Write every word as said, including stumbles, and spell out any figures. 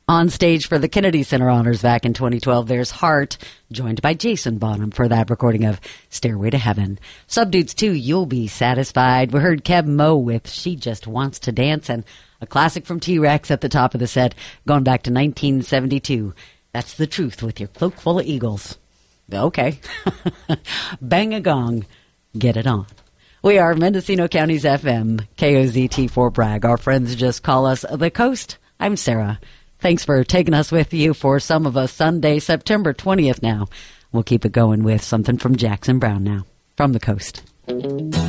On stage for the Kennedy Center Honors back in twenty twelve, there's Heart, joined by Jason Bonham for that recording of Stairway to Heaven. Subdudes two, You'll Be Satisfied. We heard Keb Mo with She Just Wants to Dance, and a classic from T-Rex at the top of the set, going back to nineteen seventy-two. That's The Truth with Your Cloak Full of Eagles. Okay. Bang a gong. Get it on. We are Mendocino County's F M, K O Z T for Bragg. Our friends just call us The Coast. I'm Sarah. Thanks for taking us with you for some of us Sunday, September twentieth now. We'll keep it going with something from Jackson Browne now, from the Coast.